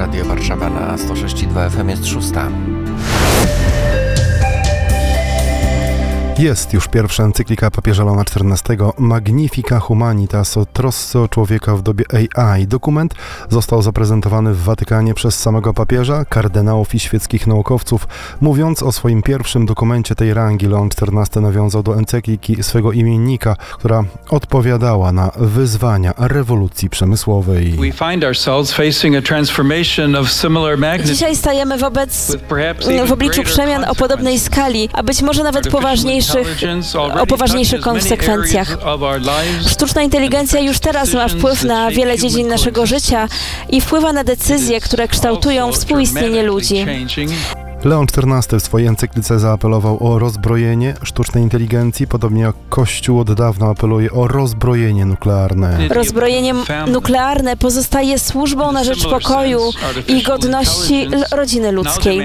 Radio Warszawa na 106,2 FM jest 6. Jest już pierwsza encyklika papieża Leona XIV Magnifica Humanitas o trosce o człowieka w dobie AI. Dokument został zaprezentowany w Watykanie przez samego papieża, kardynałów i świeckich naukowców. Mówiąc o swoim pierwszym dokumencie tej rangi, Leon XIV nawiązał do encykliki swego imiennika, która odpowiadała na wyzwania rewolucji przemysłowej. Dzisiaj stajemy w obliczu przemian o podobnej skali, a być może nawet o poważniejszych konsekwencjach. Sztuczna inteligencja już teraz ma wpływ na wiele dziedzin naszego życia i wpływa na decyzje, które kształtują współistnienie ludzi. Leon XIV w swojej encyklice zaapelował o rozbrojenie sztucznej inteligencji, podobnie jak Kościół od dawna apeluje o rozbrojenie nuklearne. Rozbrojenie nuklearne pozostaje służbą na rzecz pokoju i godności rodziny ludzkiej.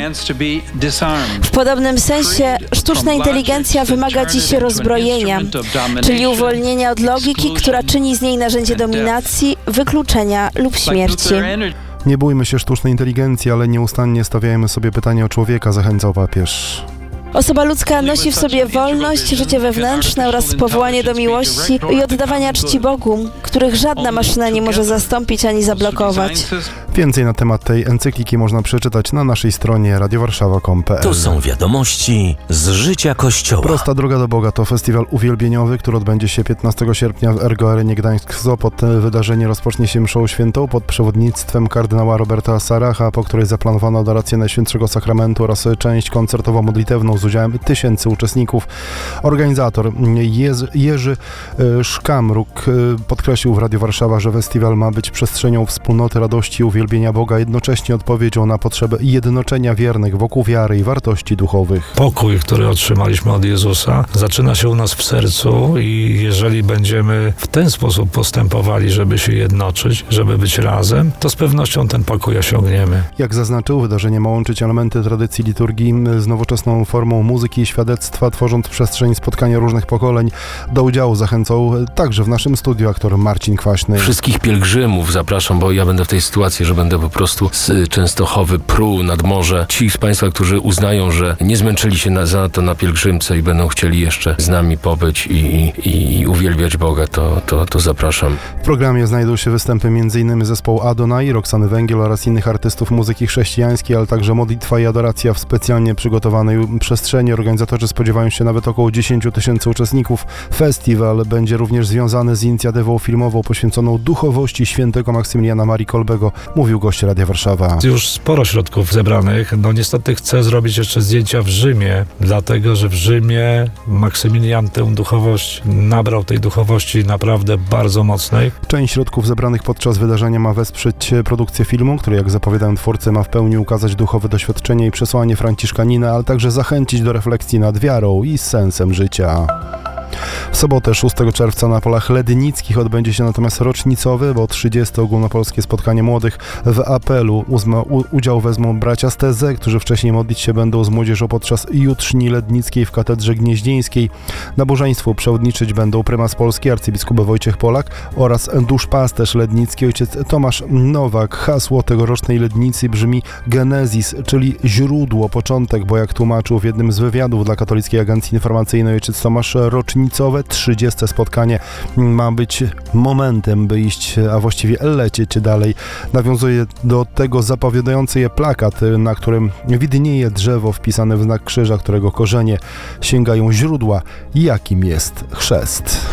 W podobnym sensie sztuczna inteligencja wymaga dziś rozbrojenia, czyli uwolnienia od logiki, która czyni z niej narzędzie dominacji, wykluczenia lub śmierci. Nie bójmy się sztucznej inteligencji, ale nieustannie stawiajmy sobie pytanie o człowieka, zachęcał papież. Osoba ludzka nosi w sobie wolność, życie wewnętrzne oraz powołanie do miłości i oddawania czci Bogu, których żadna maszyna nie może zastąpić ani zablokować. Więcej na temat tej encykliki można przeczytać na naszej stronie radiowarszawa.com.pl. Tu są wiadomości z życia Kościoła. Prosta droga do Boga to festiwal uwielbieniowy, który odbędzie się 15 sierpnia w Ergo Arenie Gdańsk-Sopot. Wydarzenie rozpocznie się mszą świętą pod przewodnictwem kardynała Roberta Saracha, po której zaplanowano adorację Najświętszego Sakramentu oraz część koncertowo-modlitewną z udziałem tysięcy uczestników. Organizator Jerzy Szkamruk podkreślił w Radiu Warszawa, że festiwal ma być przestrzenią wspólnoty, radości i uwielbienia Boga, jednocześnie odpowiedzią na potrzebę jednoczenia wiernych wokół wiary i wartości duchowych. Pokój, który otrzymaliśmy od Jezusa, zaczyna się u nas w sercu i jeżeli będziemy w ten sposób postępowali, żeby się jednoczyć, żeby być razem, to z pewnością ten pokój osiągniemy. Jak zaznaczył, wydarzenie ma łączyć elementy tradycji liturgii z nowoczesną formą muzyki i świadectwa, tworząc przestrzeń spotkania różnych pokoleń. Do udziału zachęcał także w naszym studiu aktor Marcin Kwaśny. Wszystkich pielgrzymów zapraszam, bo ja będę w tej sytuacji, że będę po prostu z Częstochowy pruł nad morze. Ci z Państwa, którzy uznają, że nie zmęczyli się zanadto na pielgrzymce i będą chcieli jeszcze z nami pobyć i uwielbiać Boga, to zapraszam. W programie znajdą się występy m.in. zespołu Adonai, Roxany Węgiel oraz innych artystów muzyki chrześcijańskiej, ale także modlitwa i adoracja w specjalnie przygotowanej przestrzeni. Organizatorzy spodziewają się nawet około 10 tysięcy uczestników. Festiwal będzie również związany z inicjatywą filmową poświęconą duchowości świętego Maksymiliana Marii Kolbego, mówił gość Radia Warszawa. Już sporo środków zebranych. Niestety chcę zrobić jeszcze zdjęcia w Rzymie, dlatego że w Rzymie Maksymilian tę duchowość nabrał, tej duchowości naprawdę bardzo mocnej. Część środków zebranych podczas wydarzenia ma wesprzeć produkcję filmu, który, jak zapowiadają twórcy, ma w pełni ukazać duchowe doświadczenie i przesłanie franciszkanina, ale także zachęcić do refleksji nad wiarą i sensem życia. W sobotę 6 czerwca na Polach Lednickich odbędzie się natomiast rocznicowy, bo 30. ogólnopolskie spotkanie młodych. W apelu udział wezmą bracia z TZ, którzy wcześniej modlić się będą z młodzieżą podczas jutrzni lednickiej w katedrze gnieźnieńskiej. Nabożeństwu przewodniczyć będą prymas Polski arcybiskup Wojciech Polak oraz duszpasterz lednicki ojciec Tomasz Nowak. Hasło tegorocznej Lednicy brzmi Genezis, czyli źródło, początek, bo jak tłumaczył w jednym z wywiadów dla Katolickiej Agencji Informacyjnej ojciec Tomasz, rocznicowe 30. spotkanie ma być momentem, by iść, a właściwie lecieć dalej. Nawiązuje do tego zapowiadający je plakat, na którym widnieje drzewo wpisane w znak krzyża, którego korzenie sięgają źródła, jakim jest chrzest.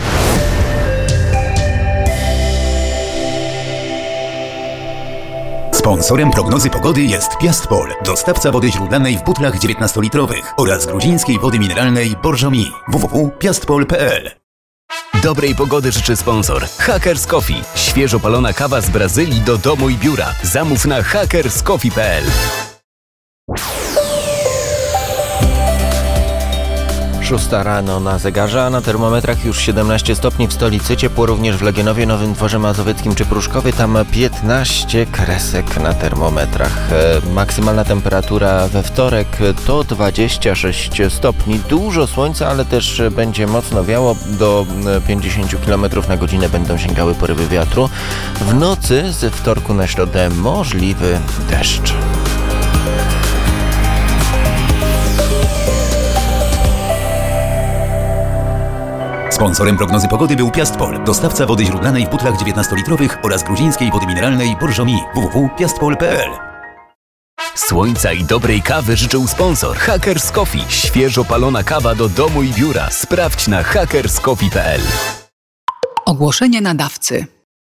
Sponsorem prognozy pogody jest Piastpol, dostawca wody źródlanej w butlach 19-litrowych oraz gruzińskiej wody mineralnej Borżomi. www.piastpol.pl. Dobrej pogody życzy sponsor Hackers Coffee. Świeżo palona kawa z Brazylii do domu i biura. Zamów na hackerscoffee.pl. 6 rano na zegarze, a na termometrach już 17 stopni w stolicy. Ciepło również w Legionowie, Nowym Dworze Mazowieckim czy Pruszkowie. Tam 15 kresek na termometrach. Maksymalna temperatura we wtorek to 26 stopni. Dużo słońca, ale też będzie mocno wiało. Do 50 km na godzinę będą sięgały porywy wiatru. W nocy z wtorku na środę możliwy deszcz. Sponsorem prognozy pogody był Piastpol, dostawca wody źródlanej w butlach 19-litrowych oraz gruzińskiej wody mineralnej Borżomi. www.piastpol.pl. Słońca i dobrej kawy życzył sponsor Hackers Coffee. Świeżo palona kawa do domu i biura. Sprawdź na hackerscoffee.pl. Ogłoszenie nadawcy.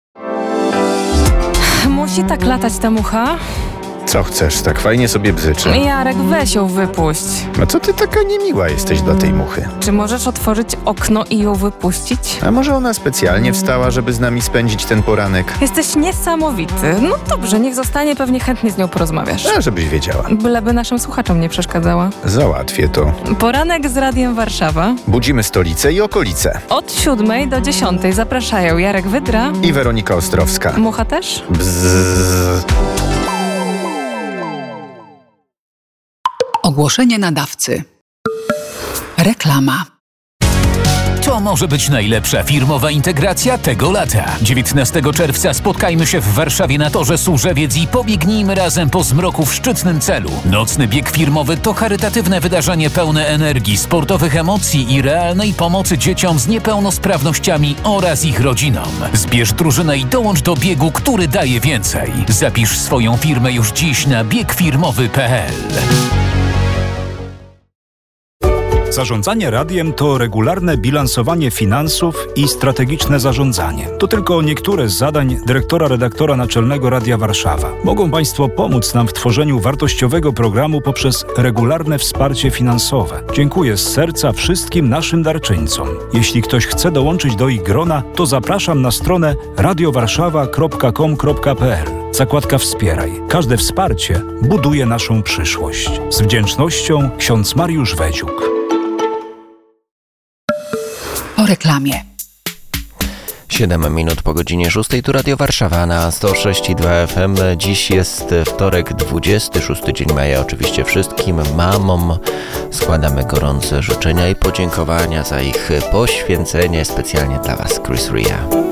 Musi tak latać ta mucha? Co chcesz, tak fajnie sobie bzyczę. Jarek, weź ją wypuść. No co ty taka niemiła jesteś dla tej muchy? Czy możesz otworzyć okno i ją wypuścić? A może ona specjalnie wstała, żeby z nami spędzić ten poranek? Jesteś niesamowity. No dobrze, niech zostanie, pewnie chętnie z nią porozmawiasz. A żebyś wiedziała. Byleby naszym słuchaczom nie przeszkadzała. Załatwię to. Poranek z Radiem Warszawa. Budzimy stolicę i okolice. Od 7 do 10 zapraszają Jarek Wydra I Weronika Ostrowska. Mucha też? Bzzz. Ogłoszenie nadawcy. Reklama. To może być najlepsza firmowa integracja tego lata. 19 czerwca spotkajmy się w Warszawie na torze Służewiec i pobiegnijmy razem po zmroku w szczytnym celu. Nocny bieg firmowy to charytatywne wydarzenie pełne energii, sportowych emocji i realnej pomocy dzieciom z niepełnosprawnościami oraz ich rodzinom. Zbierz drużynę i dołącz do biegu, który daje więcej. Zapisz swoją firmę już dziś na biegfirmowy.pl. Zarządzanie radiem to regularne bilansowanie finansów i strategiczne zarządzanie. To tylko niektóre z zadań redaktora naczelnego Radia Warszawa. Mogą Państwo pomóc nam w tworzeniu wartościowego programu poprzez regularne wsparcie finansowe. Dziękuję z serca wszystkim naszym darczyńcom. Jeśli ktoś chce dołączyć do ich grona, to zapraszam na stronę radiowarszawa.com.pl. Zakładka Wspieraj. Każde wsparcie buduje naszą przyszłość. Z wdzięcznością, ksiądz Mariusz Wedziuk. Po reklamie. 7 minut po godzinie 6. Tu Radio Warszawa na 106,2 FM. Dziś jest wtorek, 26 dzień maja. Oczywiście wszystkim mamom składamy gorące życzenia i podziękowania za ich poświęcenie. Specjalnie dla Was Chris Rea.